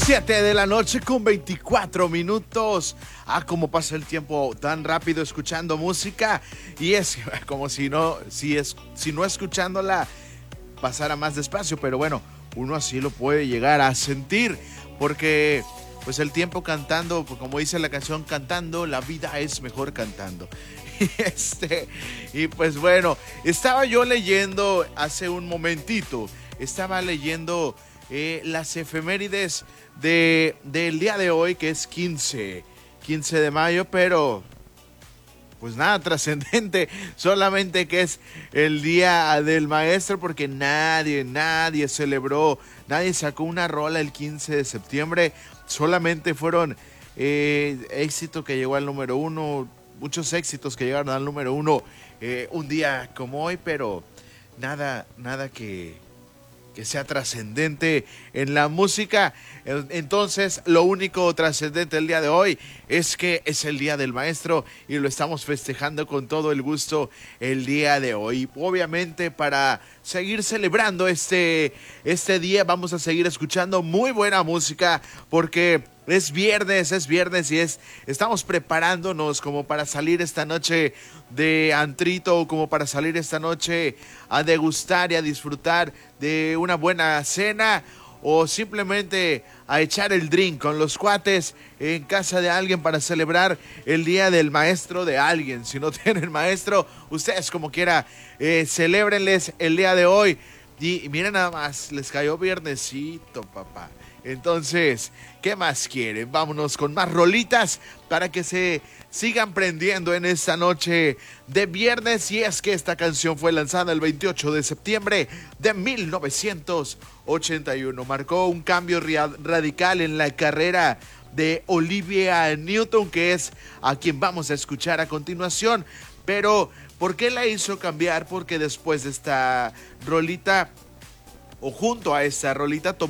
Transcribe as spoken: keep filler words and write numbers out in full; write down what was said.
Siete de la noche con veinticuatro minutos. Ah, cómo pasa el tiempo tan rápido escuchando música. Y es como si no, si es, si no escuchándola pasara más despacio. Pero bueno, uno así lo puede llegar a sentir. Porque pues el tiempo cantando, pues como dice la canción, cantando, la vida es mejor cantando. Este, y pues bueno, estaba yo leyendo hace un momentito. Estaba leyendo eh, las efemérides de, del día de hoy, que es quince de mayo, pero pues nada trascendente, solamente que es el día del maestro, porque nadie, nadie celebró, nadie sacó una rola el quince de septiembre, solamente fueron eh, éxito que llegó al número uno, muchos éxitos que llegaron al número uno eh, un día como hoy, pero nada, nada que... que sea trascendente en la música. Entonces, lo único trascendente el día de hoy es que es el Día del Maestro y lo estamos festejando con todo el gusto el día de hoy. Obviamente, para seguir celebrando este, este día, vamos a seguir escuchando muy buena música porque es viernes, es viernes y es, estamos preparándonos como para salir esta noche de antrito, como para salir esta noche a degustar y a disfrutar de una buena cena o simplemente a echar el drink con los cuates en casa de alguien para celebrar el día del maestro de alguien. Si no tienen maestro, ustedes como quiera, eh, celébrenles el día de hoy. Y, y miren nada más, les cayó viernesito, papá. Entonces, ¿qué más quieren? Vámonos con más rolitas para que se sigan prendiendo en esta noche de viernes. Y es que esta canción fue lanzada el veintiocho de septiembre de mil novecientos ochenta y uno. Marcó un cambio radical en la carrera de Olivia Newton, que es a quien vamos a escuchar a continuación. Pero, ¿por qué la hizo cambiar? Porque después de esta rolita, o junto a esta rolita, tomó